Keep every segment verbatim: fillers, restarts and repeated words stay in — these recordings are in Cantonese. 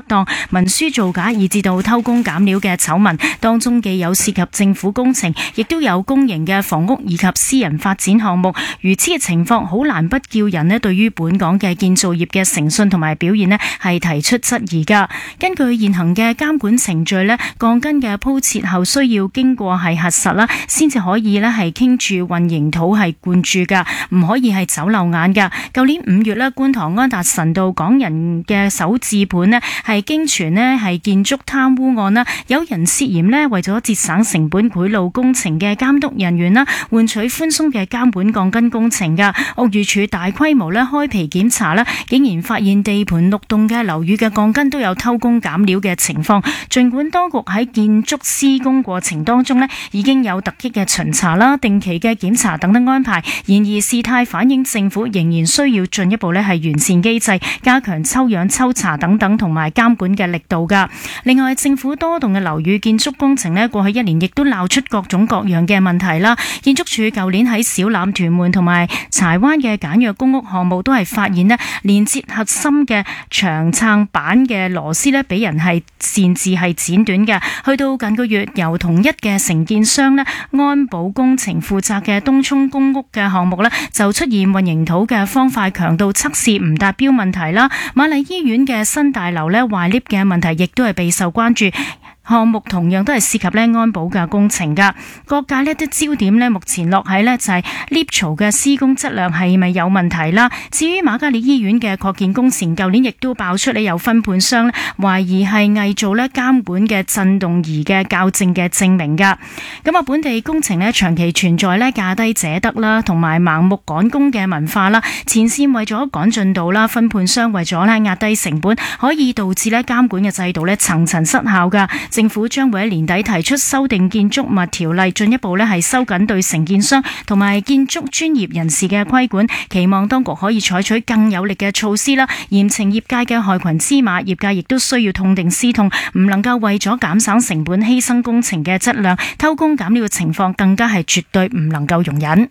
當、文書造假以至到偷工減料嘅醜聞，當中既有涉及政府工程，亦都有公營嘅房屋以及私人發展項目。如此嘅情況，好難不叫人咧對於本港嘅建造業嘅誠信同埋表現咧係提出質疑噶。根據現行嘅監管程序咧，鋼筋嘅鋪設後需要經過係核實啦，先至可以咧係傾住混凝土係灌注噶，唔可以係走漏眼噶。舊年五月咧，觀塘安達臣道港人嘅首置盤咧係經傳咧係建築貪污案啦，有人涉嫌咧為咗節省成本賄賂工程嘅監督人員啦，換取寬鬆嘅監管鋼筋工程噶。屋宇署大規模咧開皮檢查啦，竟然發現地盤六棟嘅樓宇嘅鋼筋都有偷工減料嘅情況。儘管當局喺建築施工過程當中咧已經有突擊嘅巡查啦、定期嘅檢查等等安排，然而事態反映政府仍然需要進一步咧係完善機制，加強抽樣抽查等等同埋監管嘅力度噶。另外，政府多棟嘅樓宇建築工程咧過去一年亦都鬧出各種各樣嘅問題啦。建築署舊年喺小欖、屯門同埋柴灣嘅簡約公屋項目都係發現咧連接核心嘅長撐板嘅螺絲咧俾人係擅自係剪短嘅。去到近個月，由同一嘅承建商咧安保工程負責嘅東涌公屋嘅項目咧就出現混凝土嘅方塊強度測試唔達標問題啦。瑪麗醫院嘅新大樓咧壞 lift 嘅問題亦都係備受關注。項目同樣都係涉及咧安保嘅工程噶，各界呢啲焦點呢目前落喺呢就係 lift 槽嘅施工質量係咪有問題啦。至於瑪嘉烈醫院嘅擴建工程，舊年亦都爆出呢有分判商呢懷疑係偽造呢監管嘅震動儀嘅校正嘅證明噶。咁啊，本地工程呢長期存在呢價低者得啦，同埋盲目趕工嘅文化啦。前線為咗趕進度啦，分判商為咗呢壓低成本，可以導致呢監管嘅制度呢層層失效噶。政府將會喺年底提出修訂建築物條例，進一步咧係收緊對承建商同埋建築專業人士嘅規管，期望當局可以採取更有力嘅措施啦，嚴懲業界嘅害群之馬。業界亦都需要痛定思痛，唔能夠為咗減省成本犧牲工程嘅質量，偷工減料嘅情況更加係絕對唔能夠容忍。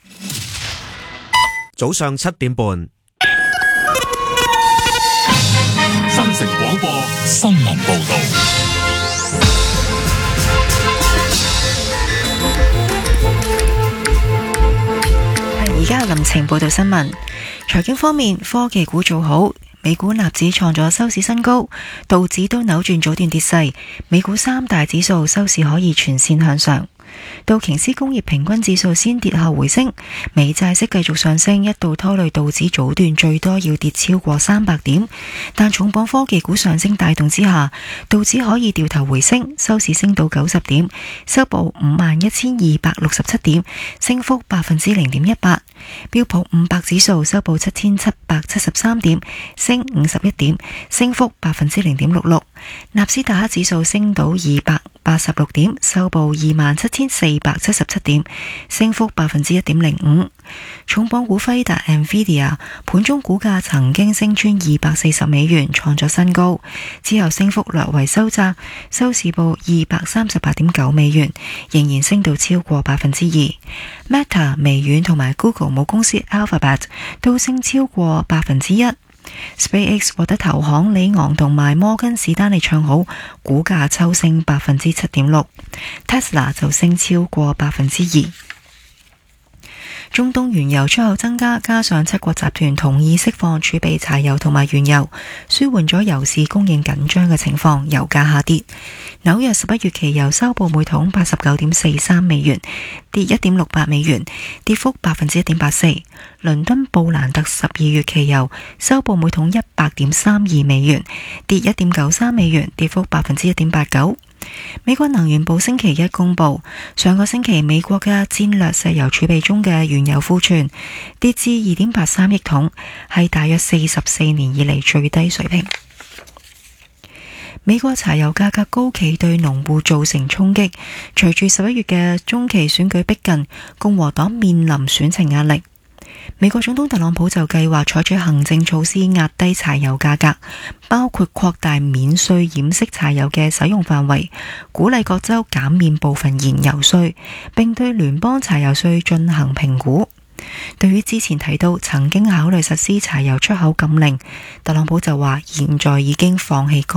早上七點半， 新城廣播新聞報道。 而家林晴報道新聞。財經方面，科技股做好，美股納指創咗收市新高，道指都扭轉早段跌勢，美股三大指數收市可以全線向上。道瓊斯工業平均指數先跌後回升，美債息繼續上升，一度拖累道指早段最多要跌超過三百點，但重磅科技股上升帶動之下，道指可以掉頭回升，收市升到九十點，收報五萬一千二百六十七點，升幅百分之零點一八。標普五百指數收報七千七百七十三點，升五十一點，升幅百分之零點六六。納斯達克指數升到二百八十六點，收報二萬七千四百七十七點，升幅百分之一點零五。重磅股輝達 Nvidia 盤中股價曾經升穿二百四十美元，創咗新高，之後升幅略為收窄，收市報二百三十八點九美元，仍然升到超過百分之二。Meta 微軟同埋 Google 母公司 Alphabet 都升超過百分之一。SpaceX 獲得投行里昂同埋摩根士丹利唱好，股價抽升百分之七點六。Tesla 就升超過百分之二。中東原油出口增加，加上七國集團同意釋放儲備柴油同埋原油，舒緩咗油市供應緊張嘅情況，油價下跌。紐約十一月期油收報每桶八十九點四三美元，跌一點六八美元，跌幅百分之一點八四。倫敦布蘭特十二月期油收報每桶一百點三二美元，跌一點九三美元，跌幅百分之一點八九。美國能源部星期一公布，上個星期美國嘅戰略石油儲備中嘅原油庫存跌至二點八三億桶，係大約四十四年以嚟最低水平。美國柴油價格高企對農戶造成衝擊，隨住十一月嘅中期選舉逼近，共和黨面臨選情壓力。美國總統特朗普就計劃採取行政措施壓低柴油價格，包括擴大免稅掩飾柴油嘅使用範圍，鼓勵各州減免部分燃油稅，並對聯邦柴油稅進行評估。對於之前提到曾經考慮實施柴油出口禁令，特朗普就話現在已經放棄該